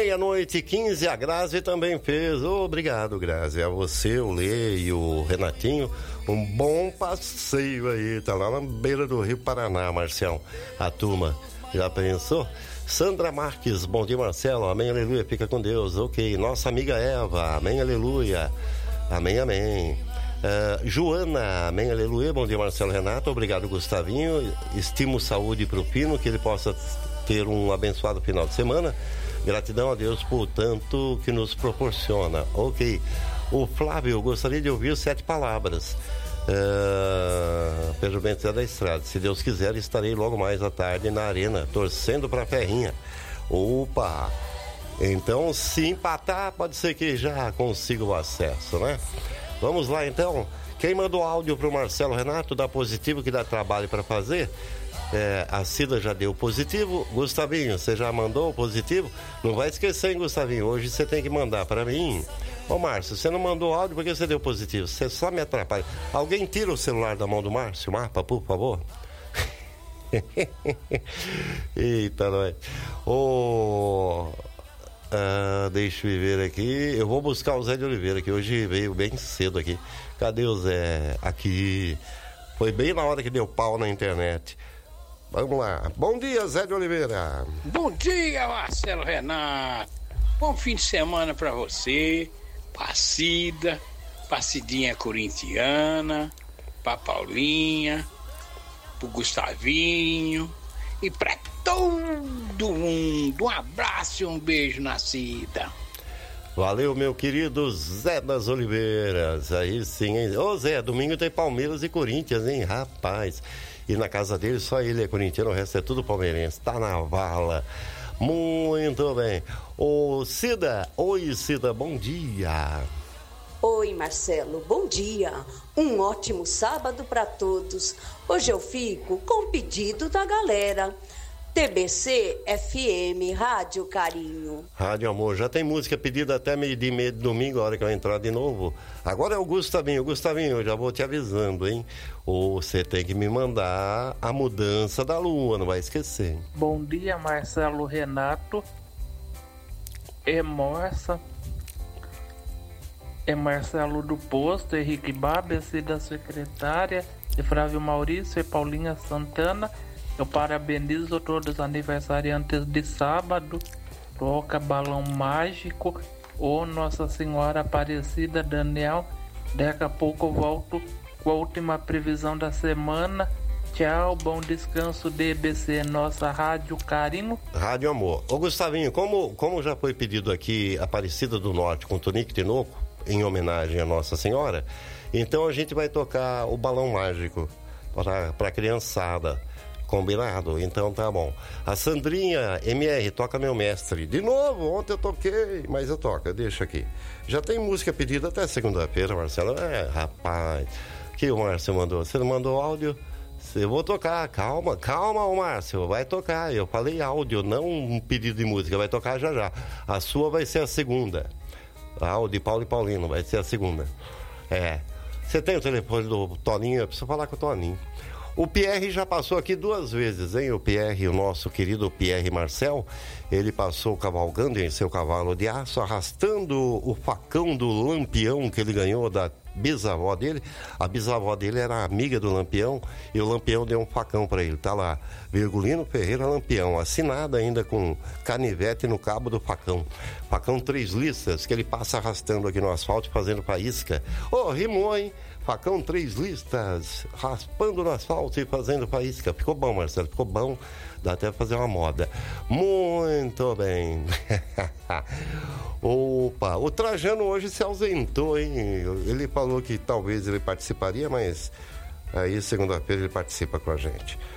meia-noite, 15, a Grazi também fez. Obrigado, Grazi. A você, o Lê e o Renatinho. Um bom passeio aí. Tá lá na beira do Rio Paraná, Marcião. A turma, já pensou? Sandra Marques, bom dia, Marcelo. Amém, aleluia, fica com Deus. Ok. Nossa amiga Eva, amém, aleluia. Amém, amém. Joana, amém, aleluia. Bom dia, Marcelo, Renato. Obrigado, Gustavinho. Estimo saúde pro Pino, que ele possa ter um abençoado final de semana. Gratidão a Deus por tanto que nos proporciona. Ok. O Flávio, gostaria de ouvir 7 palavras. Pedro Bento da Estrada. Se Deus quiser, estarei logo mais à tarde na arena, torcendo pra Ferrinha. Opa! Então, se empatar, pode ser que já consiga o acesso, né? Vamos lá, então. Quem mandou áudio pro Marcelo Renato, dá positivo, que dá trabalho para fazer? A Cida já deu positivo. Gustavinho, você já mandou o positivo? Não vai esquecer, hein, Gustavinho? Hoje você tem que mandar para mim. Ô, Márcio, você não mandou áudio porque você deu positivo. Você só me atrapalha. Alguém tira o celular da mão do Márcio, mapa, por favor? Eita, nós. Deixa eu ver aqui. Eu vou buscar o Zé de Oliveira, que hoje veio bem cedo aqui. Cadê o Zé? Aqui. Foi bem na hora que deu pau na internet. Vamos lá. Bom dia, Zé de Oliveira. Bom dia, Marcelo Renato. Bom fim de semana pra você, pra Cida, pra Cidinha corintiana, pra Paulinha, pro Gustavinho e pra todo mundo. Um abraço e um beijo na Cida. Valeu, meu querido Zé das Oliveiras. Aí sim, hein? Ô, Zé, domingo tem Palmeiras e Corinthians, hein, rapaz? E na casa dele só ele é corintiano, o resto é tudo palmeirense. Tá na vala. Muito bem. Ô, Cida. Oi, Cida, bom dia. Oi, Marcelo, bom dia. Um ótimo sábado para todos. Hoje eu fico com o pedido da galera. TBC FM, Rádio Carinho. Rádio Amor, já tem música pedida até meio-dia e meio de domingo, a hora que eu entrar de novo. Agora é o Gustavinho. Gustavinho, eu já vou te avisando, hein? Ou você tem que me mandar a mudança da lua, não vai esquecer. Bom dia, Marcelo Renato. É Marcelo do Posto, Henrique Babes, da secretária, e Flávio Maurício e Paulinha Santana. Eu parabenizo todos os aniversariantes de sábado. Toca Balão Mágico, ou Nossa Senhora Aparecida, Daniel. Daqui a pouco eu volto com a última previsão da semana. Tchau, bom descanso, DBC, nossa Rádio Carinho. Rádio Amor. Ô, Gustavinho, como já foi pedido aqui Aparecida do Norte com Tonico Tinoco, em homenagem à Nossa Senhora, então a gente vai tocar o Balão Mágico para a criançada. Combinado? Então tá bom. A Sandrinha MR, toca Meu Mestre. De novo, ontem eu toquei, mas eu toco, deixa aqui. Já tem música pedida até segunda-feira, Marcelo. Rapaz, que o Márcio mandou? Você não mandou áudio? Eu vou tocar, calma, ô Márcio, vai tocar. Eu falei áudio, não um pedido de música, vai tocar já já. A sua vai ser a segunda. A de Paulo e Paulino vai ser a segunda. Você tem o telefone do Toninho? Eu preciso falar com o Toninho. O Pierre já passou aqui 2 vezes, hein? O Pierre, o nosso querido Pierre Marcel, ele passou cavalgando em seu cavalo de aço, arrastando o facão do Lampião que ele ganhou da bisavó dele. A bisavó dele era amiga do Lampião e o Lampião deu um facão para ele. Tá lá, Virgulino Ferreira Lampião, assinado ainda com canivete no cabo do facão. Facão 3 listas que ele passa arrastando aqui no asfalto fazendo faísca. Rimou, hein? Facão 3 listas, raspando no asfalto e fazendo faísca. Ficou bom, Marcelo, ficou bom. Dá até pra fazer uma moda. Muito bem. Opa, o Trajano hoje se ausentou, hein? Ele falou que talvez ele participaria, mas aí segunda-feira ele participa com a gente.